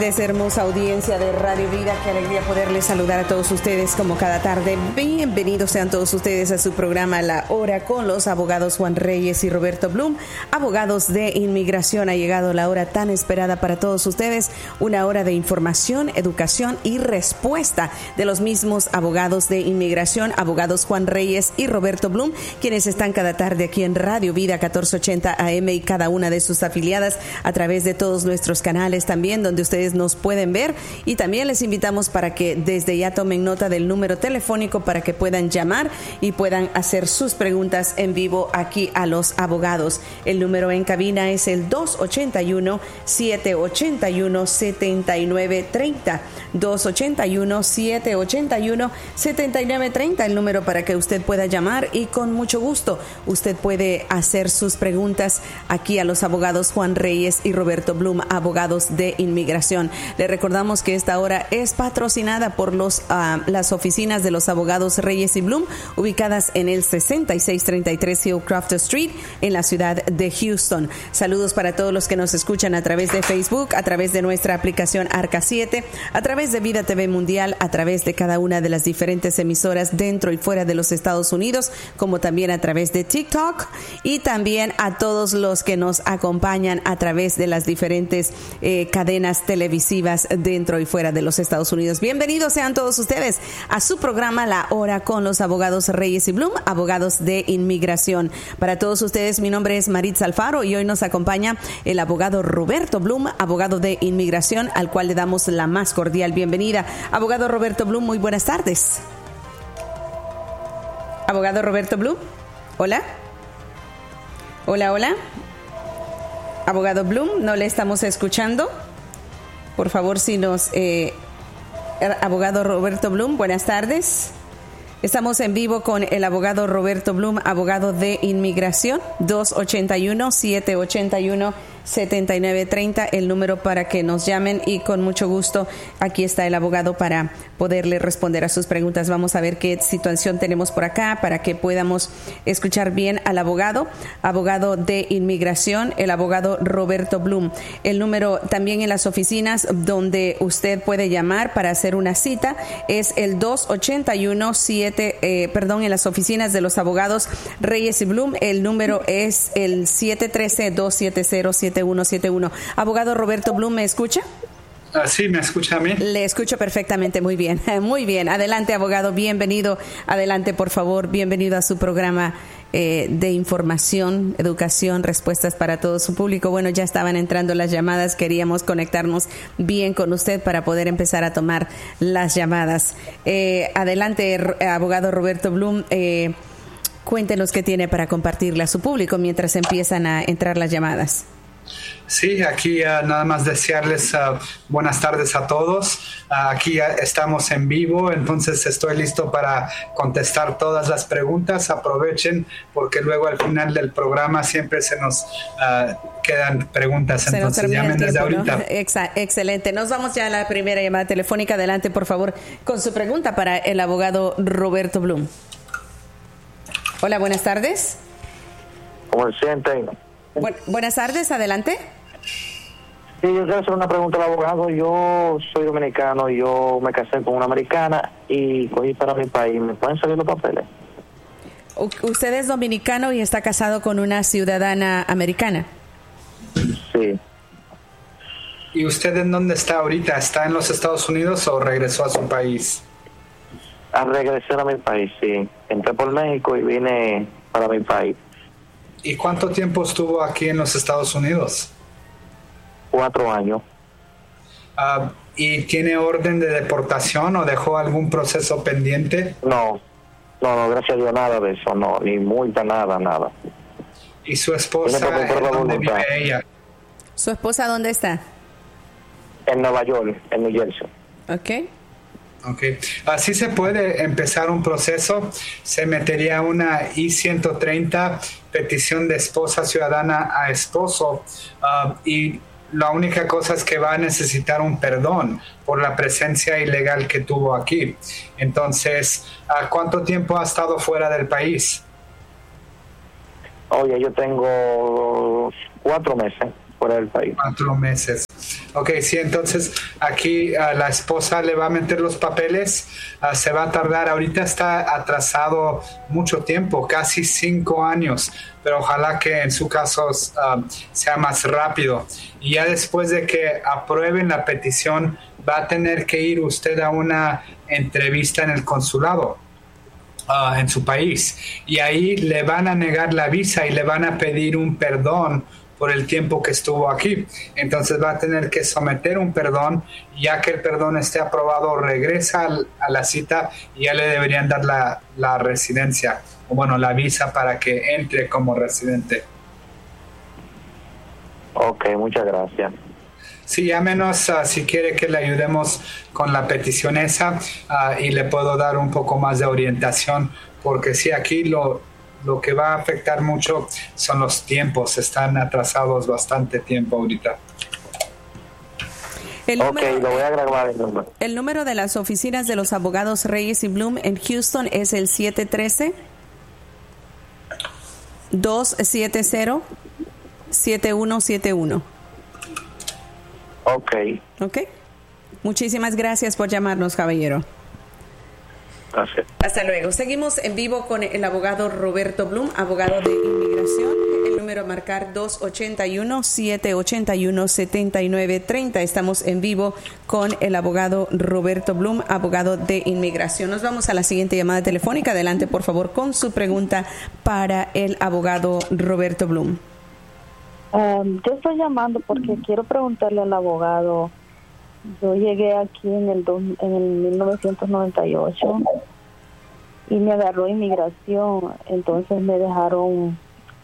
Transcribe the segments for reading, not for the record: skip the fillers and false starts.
Hermosa audiencia de Radio Vida, qué alegría poderles saludar a todos ustedes como cada tarde. Bienvenidos sean todos ustedes a su programa La Hora con los abogados Juan Reyes y Roberto Blum, abogados de inmigración. Ha llegado la hora tan esperada para todos ustedes, una hora de información, educación y respuesta de los mismos abogados de inmigración, abogados Juan Reyes y Roberto Blum, quienes están cada tarde aquí en Radio Vida 1480 AM y cada una de sus afiliadas a través de todos nuestros canales también, donde ustedes nos pueden ver, y también les invitamos para que desde ya tomen nota del número telefónico para que puedan llamar y puedan hacer sus preguntas en vivo aquí a los abogados. El número en cabina es el 281-781-7930, 281-781-7930, el número para que usted pueda llamar, y con mucho gusto usted puede hacer sus preguntas aquí a los abogados Juan Reyes y Roberto Blum, abogados de inmigración. Le recordamos que esta hora es patrocinada por las oficinas de los abogados Reyes y Blum, ubicadas en el 6633 Hillcroft Street, en la ciudad de Houston. Saludos para todos los que nos escuchan a través de Facebook, a través de nuestra aplicación Arca 7, a través de Vida TV Mundial, a través de cada una de las diferentes emisoras dentro y fuera de los Estados Unidos, como también a través de TikTok, y también a todos los que nos acompañan a través de las diferentes cadenas televisivas dentro y fuera de los Estados Unidos. Bienvenidos sean todos ustedes a su programa La Hora con los abogados Reyes y Blum, abogados de inmigración. Para todos ustedes, mi nombre es Maritza Alfaro y hoy nos acompaña el abogado Roberto Blum, abogado de inmigración, al cual le damos la más cordial bienvenida. Abogado Roberto Blum, muy buenas tardes. Abogado Roberto Blum, hola. Hola, hola. Abogado Blum, no le estamos escuchando. Por favor, si nos... abogado Roberto Blum, buenas tardes. Estamos en vivo con el abogado Roberto Blum, abogado de inmigración, 281-781-7930, el número para que nos llamen, y con mucho gusto aquí está el abogado para poderle responder a sus preguntas. Vamos a ver qué situación tenemos por acá para que podamos escuchar bien al abogado de inmigración, el abogado Roberto Blum. El número también en las oficinas donde usted puede llamar para hacer una cita es el 281-7, en las oficinas de los abogados Reyes y Blum, el número es el 713-270-7171. Abogado Roberto Blum, ¿me escucha? Sí, ¿me escucha a mí? Le escucho perfectamente, muy bien, muy bien. Adelante, abogado, bienvenido. Adelante, por favor, bienvenido a su programa de información, educación, respuestas para todo su público. Bueno, ya estaban entrando las llamadas, queríamos conectarnos bien con usted para poder empezar a tomar las llamadas. Adelante, abogado Roberto Blum, cuéntenos qué tiene para compartirle a su público mientras empiezan a entrar las llamadas. Sí, aquí nada más desearles buenas tardes a todos. Aquí estamos en vivo, entonces estoy listo para contestar todas las preguntas. Aprovechen porque luego al final del programa siempre se nos quedan preguntas, entonces llamen desde ahorita. ¿No? Excelente. Nos vamos ya a la primera llamada telefónica. Adelante, por favor, con su pregunta para el abogado Roberto Blum. Hola, buenas tardes. ¿Cómo se sienten? Buenas tardes, adelante. Sí, yo quiero hacer una pregunta al abogado. Yo soy dominicano, yo me casé con una americana y cogí para mi país. ¿Me pueden salir los papeles? ¿Usted es dominicano y está casado con una ciudadana americana? Sí. ¿Y usted en dónde está ahorita? ¿Está en los Estados Unidos o regresó a su país? Regresé a mi país, sí. Entré por México y vine para mi país. ¿Y cuánto tiempo estuvo aquí en los Estados Unidos? 4 años. ¿Y tiene orden de deportación o dejó algún proceso pendiente? No, gracias a Dios, nada de eso, no, ni multa, nada. ¿Y su esposa, dónde vive ella? ¿Su esposa dónde está? En Nueva York, en New Jersey. Okay. Así se puede empezar un proceso. Se metería una I-130, petición de esposa ciudadana a esposo, y la única cosa es que va a necesitar un perdón por la presencia ilegal que tuvo aquí. Entonces, ¿cuánto tiempo ha estado fuera del país? Oye, yo tengo 4 meses. fuera del país. 4 meses. Ok, sí, entonces aquí la esposa le va a meter los papeles, se va a tardar, ahorita está atrasado mucho tiempo, casi 5 años, pero ojalá que en su caso sea más rápido. Y ya después de que aprueben la petición, va a tener que ir usted a una entrevista en el consulado. En su país, y ahí le van a negar la visa y le van a pedir un perdón por el tiempo que estuvo aquí. Entonces va a tener que someter un perdón, ya que el perdón esté aprobado, regresa a la cita y ya le deberían dar la residencia, o bueno, la visa para que entre como residente. Ok, muchas gracias. Sí, llámenos si quiere que le ayudemos con la petición esa, y le puedo dar un poco más de orientación, porque sí, aquí lo que va a afectar mucho son los tiempos, están atrasados bastante tiempo ahorita. Lo voy a grabar el número. El número de las oficinas de los abogados Reyes y Bloom en Houston es el 713-270-7171. Ok. Muchísimas gracias por llamarnos, caballero. Gracias. Hasta luego. Seguimos en vivo con el abogado Roberto Bloom, abogado de inmigración. El número a marcar 281-781-7930. Estamos en vivo con el abogado Roberto Bloom, abogado de inmigración. Nos vamos a la siguiente llamada telefónica. Adelante, por favor, con su pregunta para el abogado Roberto Bloom. Yo estoy llamando porque quiero preguntarle al abogado. Yo llegué aquí en el 1998 y me agarró inmigración, entonces me dejaron,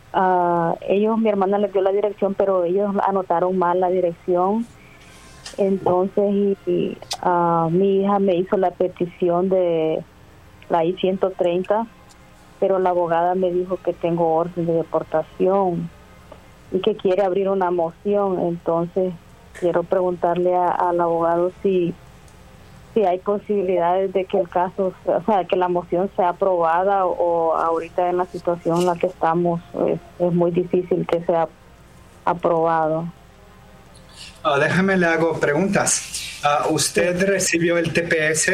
mi hermana les dio la dirección, pero ellos anotaron mal la dirección, entonces mi hija me hizo la petición de la I-130, pero la abogada me dijo que tengo orden de deportación y que quiere abrir una moción. Entonces quiero preguntarle al abogado si hay posibilidades de que el caso, o sea, que la moción sea aprobada, o ahorita en la situación en la que estamos es muy difícil que sea aprobado. Déjame le hago preguntas. ¿Usted recibió el TPS?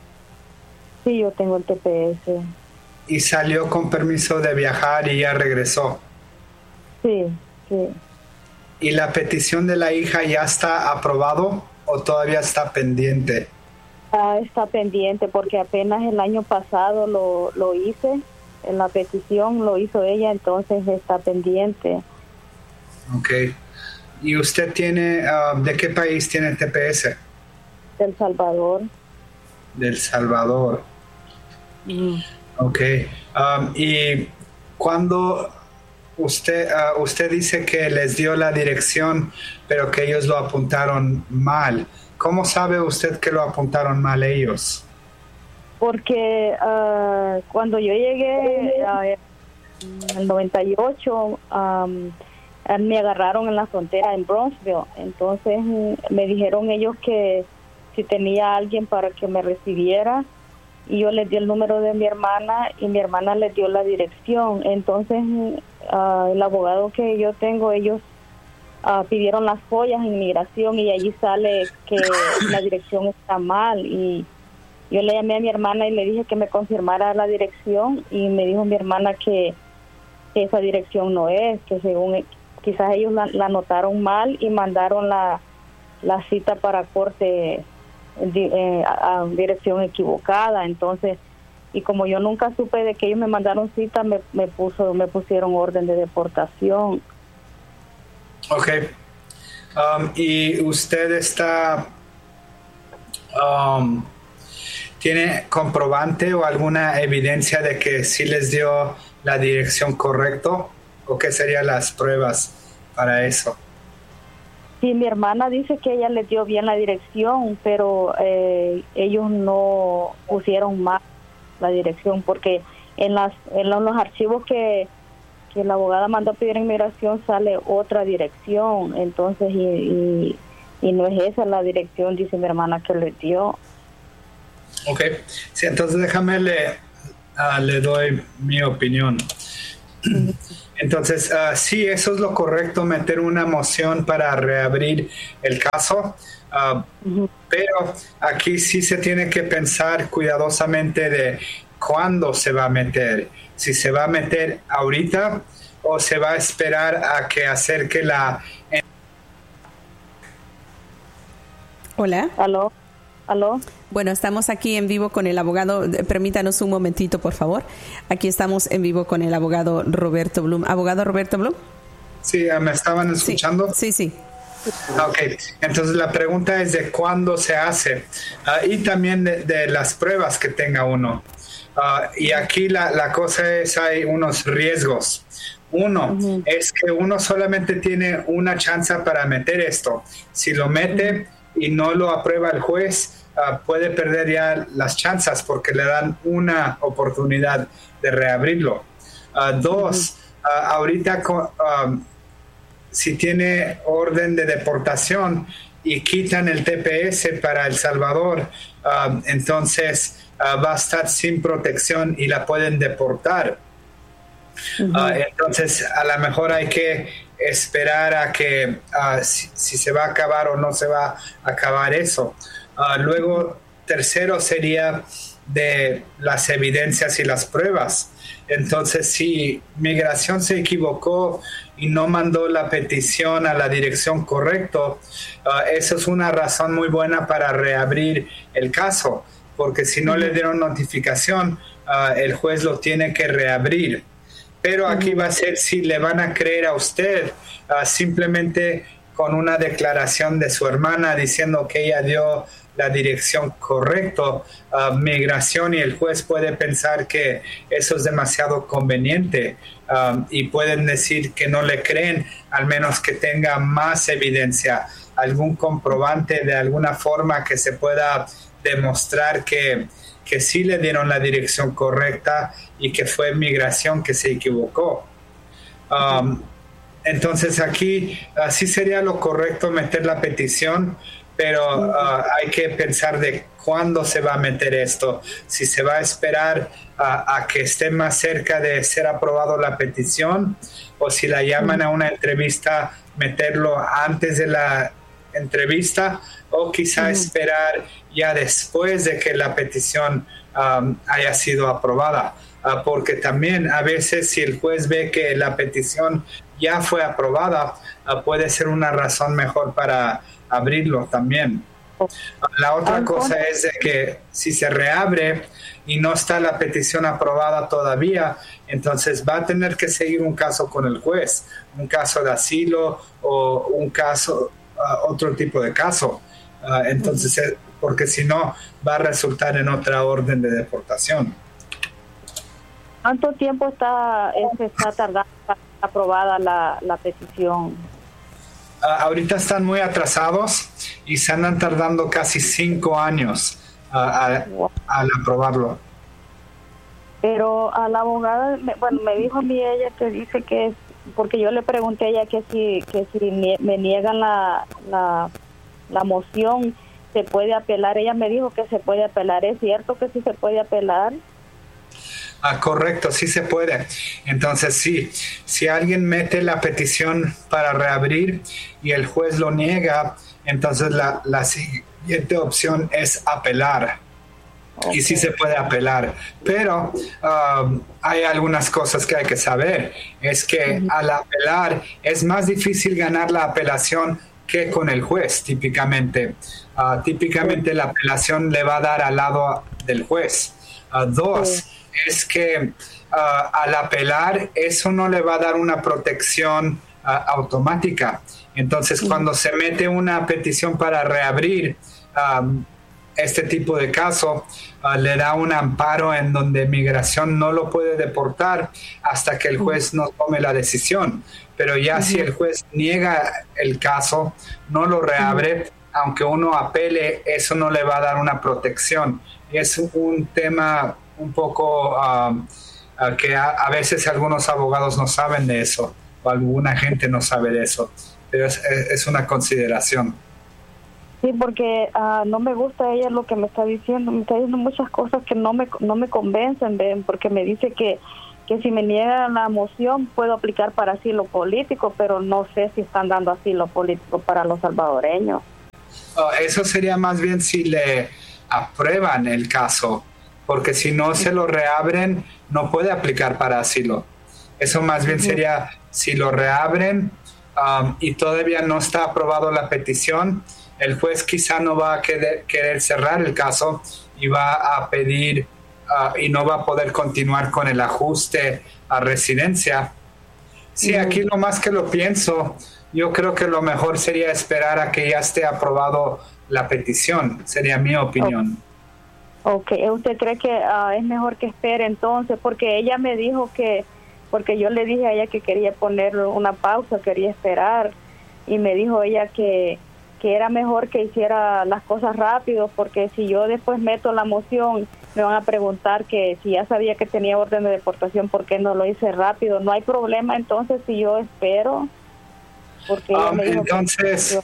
Sí, yo tengo el TPS. ¿Y salió con permiso de viajar y ya regresó? Sí. ¿Y la petición de la hija ya está aprobado o todavía está pendiente? Está pendiente porque apenas el año pasado lo hice, en la petición lo hizo ella, entonces está pendiente. Ok. ¿Y usted tiene, de qué país tiene el TPS? Del Salvador. Del Salvador. Ok. ¿Y cuando usted dice que les dio la dirección, pero que ellos lo apuntaron mal? ¿Cómo sabe usted que lo apuntaron mal ellos? Porque cuando yo llegué en el 98, me agarraron en la frontera en Bronxville. Entonces me dijeron ellos que si tenía alguien para que me recibiera, y yo les di el número de mi hermana y mi hermana les dio la dirección. Entonces el abogado que yo tengo, ellos pidieron las follas en inmigración y allí sale que la dirección está mal, y yo le llamé a mi hermana y le dije que me confirmara la dirección, y me dijo mi hermana que esa dirección no es, que según quizás ellos la anotaron mal y mandaron la cita para corte a dirección equivocada. Entonces, y como yo nunca supe de que ellos me mandaron cita, me pusieron orden de deportación. Ok. ¿Y usted tiene comprobante o alguna evidencia de que sí les dio la dirección correcta? ¿O qué serían las pruebas para eso? Sí, mi hermana dice que ella les dio bien la dirección, pero ellos no pusieron mal la dirección, porque en los archivos que la abogada mandó a pedir inmigración sale otra dirección. Entonces y no es esa la dirección, dice mi hermana, que le dio. Ok, sí, entonces déjame le doy mi opinión. Entonces, sí, eso es lo correcto, meter una moción para reabrir el caso. Pero aquí sí se tiene que pensar cuidadosamente de cuándo se va a meter. Si se va a meter ahorita o se va a esperar a que acerque la... Hola. ¿Aló? Bueno, estamos aquí en vivo con el abogado. Permítanos un momentito, por favor. Aquí estamos en vivo con el abogado Roberto Blum. ¿Abogado Roberto Blum? Sí, ¿me estaban escuchando? Sí. Ok, entonces la pregunta es de cuándo se hace y también de las pruebas que tenga uno. Y aquí la cosa es, hay unos riesgos. Uno es que uno solamente tiene una chance para meter esto. Si lo mete y no lo aprueba el juez, puede perder ya las chances porque le dan una oportunidad de reabrirlo. Dos, ahorita si tiene orden de deportación y quitan el TPS para El Salvador, entonces va a estar sin protección y la pueden deportar. Entonces a lo mejor hay que esperar a que si se va a acabar o no se va a acabar eso. Luego, tercero sería de las evidencias y las pruebas. Entonces, si migración se equivocó y no mandó la petición a la dirección correcta, eso es una razón muy buena para reabrir el caso, porque si no le dieron notificación, el juez lo tiene que reabrir. Pero aquí va a ser si le van a creer a usted simplemente con una declaración de su hermana diciendo que ella dio la dirección correcta. Migración y el juez puede pensar que eso es demasiado conveniente y pueden decir que no le creen, al menos que tenga más evidencia, algún comprobante de alguna forma que se pueda demostrar que sí le dieron la dirección correcta y que fue migración que se equivocó. Entonces aquí sí sería lo correcto meter la petición, pero hay que pensar de cuándo se va a meter esto. Si se va a esperar a que esté más cerca de ser aprobado la petición, o si la llaman a una entrevista, meterlo antes de la entrevista, o quizá esperar ya después de que la petición haya sido aprobada. Porque también a veces si el juez ve que la petición ya fue aprobada, puede ser una razón mejor para abrirlo también. La otra cosa es de que si se reabre y no está la petición aprobada todavía, entonces va a tener que seguir un caso con el juez, un caso de asilo o un caso, otro tipo de caso. Entonces, porque si no, va a resultar en otra orden de deportación. ¿Cuánto tiempo está tardando para aprobada la petición? Ahorita están muy atrasados y se andan tardando casi 5 años al aprobarlo. Pero a la abogada, me dijo a mí ella que dice que, porque yo le pregunté a ella que si me niegan la moción, ¿se puede apelar? Ella me dijo que se puede apelar. ¿Es cierto que sí se puede apelar? Correcto, sí se puede. Entonces, sí, si alguien mete la petición para reabrir y el juez lo niega, entonces la siguiente opción es apelar. Okay. Y sí se puede apelar, pero hay algunas cosas que hay que saber. Es que al apelar es más difícil ganar la apelación que con el juez, típicamente. Típicamente la apelación le va a dar al lado del juez. Dos, es que al apelar eso no le va a dar una protección automática. Entonces, cuando se mete una petición para reabrir este tipo de caso, le da un amparo en donde migración no lo puede deportar hasta que el juez no tome la decisión. Pero ya si el juez niega el caso, no lo reabre, aunque uno apele, eso no le va a dar una protección. Y es un tema un poco que a veces algunos abogados no saben de eso, o alguna gente no sabe de eso, pero es una consideración. Sí, porque no me gusta ella lo que me está diciendo muchas cosas que no me convencen, ¿ven? Porque me dice que que si me niegan la moción puedo aplicar para asilo político, pero no sé si están dando asilo político para los salvadoreños. Eso sería más bien si le aprueban el caso, porque si no se lo reabren, no puede aplicar para asilo. Eso más bien sería si lo reabren y todavía no está aprobado la petición, el juez quizá no va a querer cerrar el caso y va a pedir y no va a poder continuar con el ajuste a residencia. Sí, aquí lo más que lo pienso, yo creo que lo mejor sería esperar a que ya esté aprobado la petición, sería mi opinión. Ok, ¿usted cree que es mejor que espere entonces? Porque ella me dijo porque yo le dije a ella que quería poner una pausa, quería esperar, y me dijo ella que era mejor que hiciera las cosas rápido, porque si yo después meto la moción, me van a preguntar que si ya sabía que tenía orden de deportación, ¿por qué no lo hice rápido? No hay problema entonces si yo espero, porque ella me dijo entonces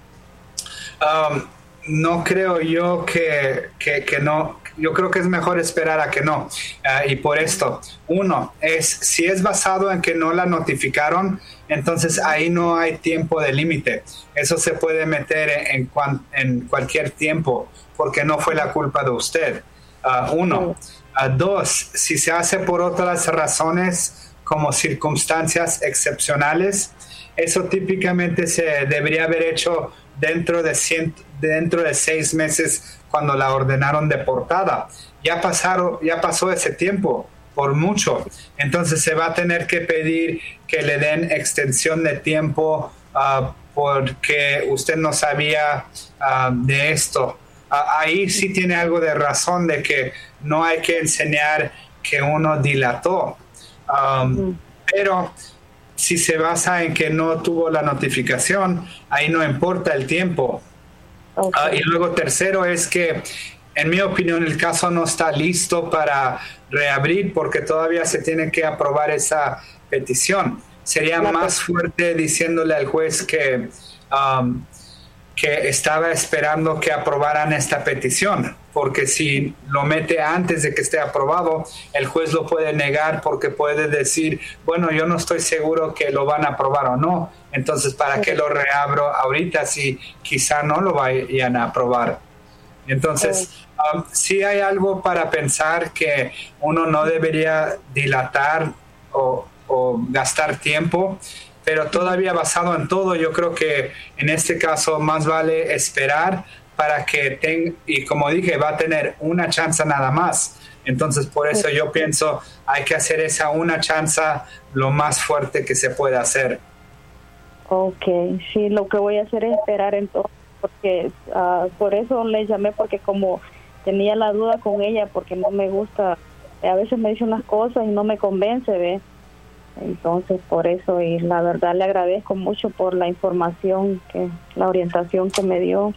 no creo yo que no. Yo creo que es mejor esperar a que no. Y por esto, uno, si es basado en que no la notificaron, entonces ahí no hay tiempo de límite. Eso se puede meter en cualquier tiempo, porque no fue la culpa de usted. Uno. Dos, si se hace por otras razones, como circunstancias excepcionales, eso típicamente se debería haber hecho dentro de 6 meses cuando la ordenaron deportada. Ya pasó ese tiempo, por mucho. Entonces se va a tener que pedir que le den extensión de tiempo porque usted no sabía de esto. Ahí sí tiene algo de razón de que no hay que enseñar que uno dilató. Pero si se basa en que no tuvo la notificación, ahí no importa el tiempo. Y luego tercero es que, en mi opinión, el caso no está listo para reabrir porque todavía se tiene que aprobar esa petición. Sería más fuerte diciéndole al juez que estaba esperando que aprobaran esta petición, porque si lo mete antes de que esté aprobado, el juez lo puede negar porque puede decir, bueno, yo no estoy seguro que lo van a aprobar o no, entonces ¿para qué lo reabro ahorita si quizá no lo vayan a aprobar? Entonces, sí hay algo para pensar que uno no debería dilatar o gastar tiempo, pero todavía basado en todo, yo creo que en este caso más vale esperar para que y como dije, va a tener una chance nada más. Entonces, por eso yo pienso, hay que hacer esa una chance lo más fuerte que se pueda hacer. Ok, sí, lo que voy a hacer es esperar entonces, porque por eso le llamé, porque como tenía la duda con ella, porque no me gusta, a veces me dice unas cosas y no me convence, ¿ves? Entonces por eso, y la verdad le agradezco mucho por la información, la orientación que me dio.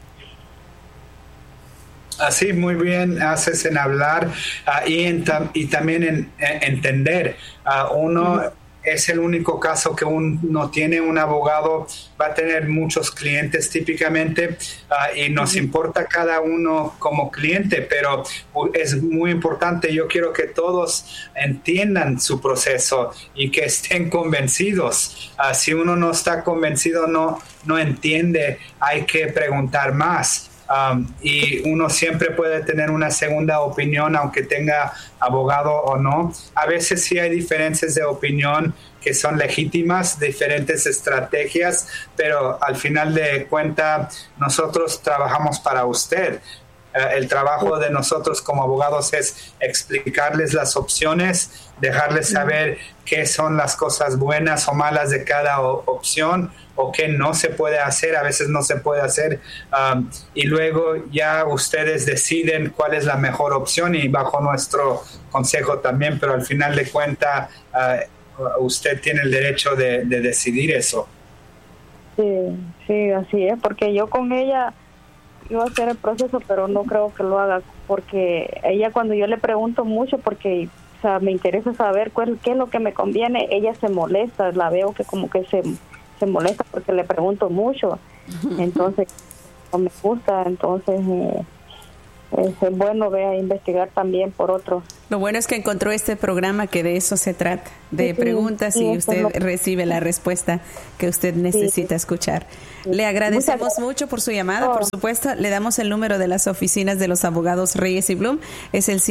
Así muy bien haces en hablar y también en entender. Uno es el único caso que uno tiene, un abogado va a tener muchos clientes típicamente y nos importa cada uno como cliente, pero es muy importante, yo quiero que todos entiendan su proceso y que estén convencidos. Si uno no está convencido, no entiende, hay que preguntar más. Y uno siempre puede tener una segunda opinión aunque tenga abogado o no. A veces sí hay diferencias de opinión que son legítimas, diferentes estrategias, pero al final de cuentas nosotros trabajamos para usted. El trabajo de nosotros como abogados es explicarles las opciones, dejarles saber qué son las cosas buenas o malas de cada opción o qué no se puede hacer, a veces no se puede hacer, y luego ya ustedes deciden cuál es la mejor opción y bajo nuestro consejo también, pero al final de cuentas usted tiene el derecho de decidir eso. Sí, así es, porque yo con ella iba a hacer el proceso, pero no creo que lo haga, porque ella, cuando yo le pregunto mucho, porque me interesa saber qué es lo que me conviene, ella se molesta, la veo que como que se molesta porque le pregunto mucho, entonces no me gusta, entonces es bueno investigar también por otros. Lo bueno es que encontró este programa que de eso se trata, de preguntas y usted recibe la respuesta que usted necesita escuchar. Le agradecemos mucho por su llamada, por supuesto. Le damos el número de las oficinas de los abogados Reyes y Blum. Es el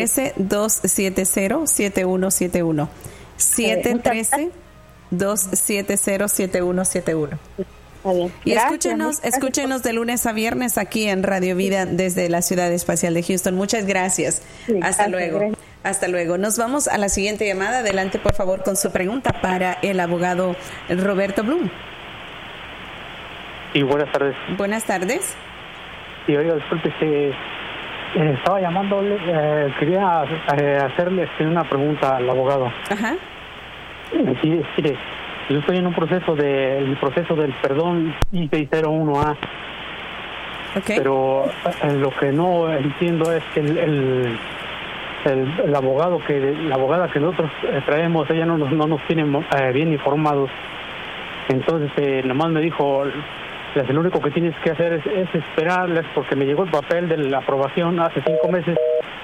713-270-7171. 713-270-7171. Y escúchenos de lunes a viernes aquí en Radio Vida desde la Ciudad Espacial de Houston. Muchas gracias. Hasta luego. Hasta luego. Nos vamos a la siguiente llamada. Adelante, por favor, con su pregunta para el abogado Roberto Blum. Sí, buenas tardes. Buenas tardes. Sí, oiga, disculpe, estaba llamándole, quería hacerle una pregunta al abogado. Ajá. Sí, mire, yo estoy en el proceso del perdón I-601A. Okay. Pero lo que no entiendo es que la abogada que nosotros traemos, ella no nos tiene bien informados. Entonces, nomás me dijo, lo único que tienes que hacer es esperarles, porque me llegó el papel de la aprobación hace 5 meses.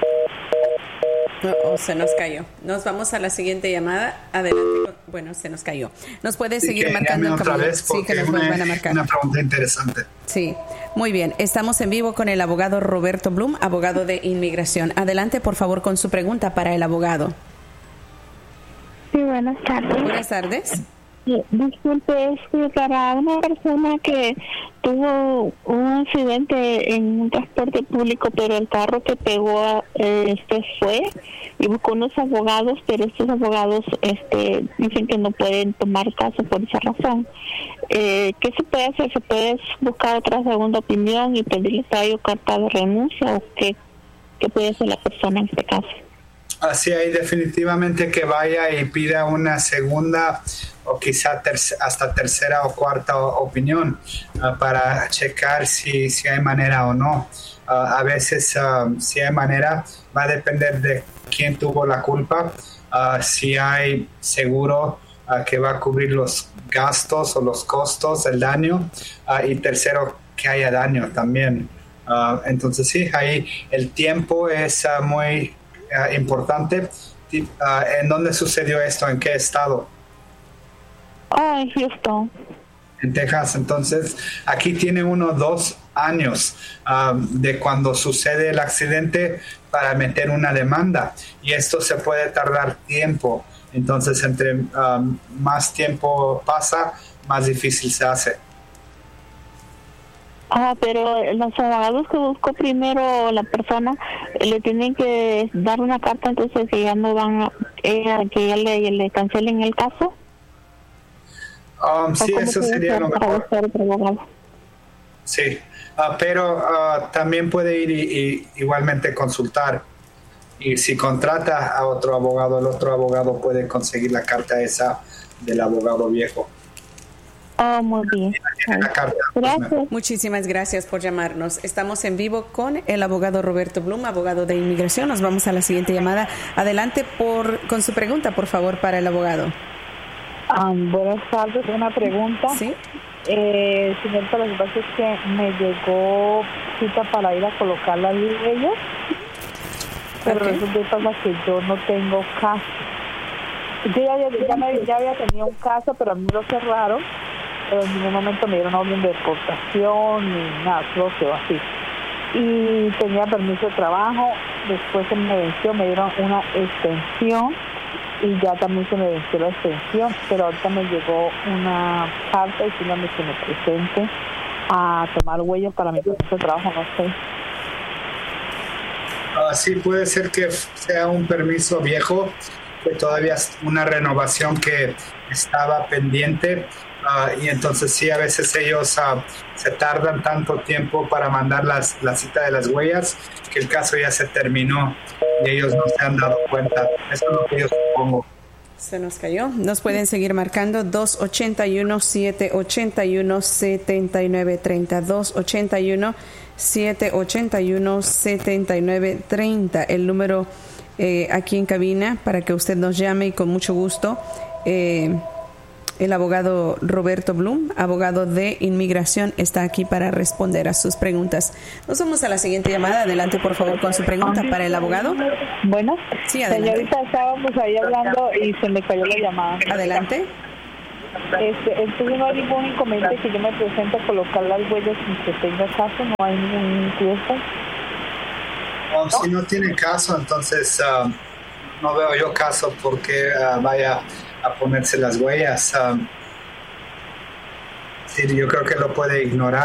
Se nos cayó. Nos vamos a la siguiente llamada. Adelante. Bueno, se nos cayó. ¿Nos puede seguir marcando otra vez? Sí, que nos vuelvan a marcar. Una pregunta interesante. Sí, muy bien. Estamos en vivo con el abogado Roberto Blum, abogado de inmigración. Adelante, por favor, con su pregunta para el abogado. Sí, buenas tardes. Buenas tardes. Disculpe, es para una persona que tuvo un accidente en un transporte público, pero el carro que pegó fue y buscó unos abogados, pero estos abogados dicen que no pueden tomar caso por esa razón. ¿Qué se puede hacer? ¿Se puede buscar otra segunda opinión y pedirle carta de renuncia o qué puede hacer la persona en este caso? Así hay definitivamente que vaya y pida una segunda o quizá hasta tercera o cuarta opinión para checar si hay manera o no. A veces si hay manera, va a depender de quién tuvo la culpa, si hay seguro que va a cubrir los gastos o los costos del daño, y tercero, que haya daño también. Entonces sí, ahí el tiempo es muy importante. ¿En dónde sucedió esto? ¿En qué estado? En Houston. En Texas. Entonces, aquí tiene 2 años de cuando sucede el accidente para meter una demanda. Y esto se puede tardar tiempo. Entonces, entre más tiempo pasa, más difícil se hace. Pero los abogados que buscó primero la persona le tienen que dar una carta, entonces que ya no van que ya le cancelen el caso. Sí, eso sería lo mejor. Sí, pero también puede ir y igualmente consultar. Y si contrata a otro abogado, el otro abogado puede conseguir la carta esa del abogado viejo. Muy bien. Gracias. Muchísimas gracias por llamarnos. Estamos en vivo con el abogado Roberto Blum, abogado de inmigración. Nos vamos a la siguiente llamada. Adelante con su pregunta, por favor, para el abogado. Buenas tardes. Una pregunta. Sí. Señorita, lo que pasa es que me llegó cita para ir a colocar las huellas, pero resulta que yo no tengo caso. Yo ya había tenido un caso, pero a mí me lo cerraron. Pero en ningún momento me dieron orden de deportación ni nada, solo así. Y tenía permiso de trabajo, después se me venció, me dieron una extensión y ya también se me venció la extensión, pero ahorita me llegó una carta diciéndome que me presente a tomar huellas para mi permiso de trabajo, no sé. Sí, puede ser que sea un permiso viejo, que todavía es una renovación que estaba pendiente. Y entonces sí, a veces ellos se tardan tanto tiempo para mandar la cita de las huellas que el caso ya se terminó y ellos no se han dado cuenta. Eso es lo que yo supongo. Se nos cayó. Nos pueden seguir marcando 281-781-7930. 281-781-7930. El número aquí en cabina para que usted nos llame y con mucho gusto El abogado Roberto Bloom, abogado de inmigración, está aquí para responder a sus preguntas. Nos vamos a la siguiente llamada. Adelante, por favor, con su pregunta para el abogado. Bueno, Sí, adelante. señorita, estábamos ahí hablando y se me cayó la llamada. Adelante. Entonces no hay ningún inconveniente que yo me presente a colocar las huellas sin que tenga caso, no hay ningún riesgo. Si no tiene caso, entonces no veo yo caso porque vaya a ponerse las huellas. Sí, yo creo que lo puede ignorar.